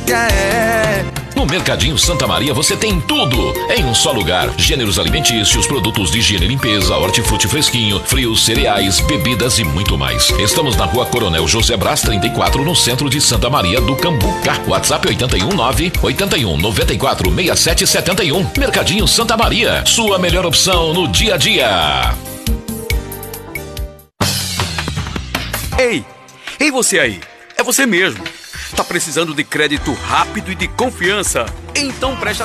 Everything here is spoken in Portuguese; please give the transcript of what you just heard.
No Mercadinho Santa Maria você tem tudo em um só lugar. Gêneros alimentícios, produtos de higiene e limpeza, hortifruti fresquinho, frios, cereais, bebidas e muito mais. Estamos na Rua Coronel José Brás 34, no centro de Santa Maria do Cambuca. WhatsApp 819-8194-6771. Mercadinho Santa Maria, sua melhor opção no dia a dia. Ei você aí, é você mesmo. Tá precisando de crédito rápido e de confiança? Então presta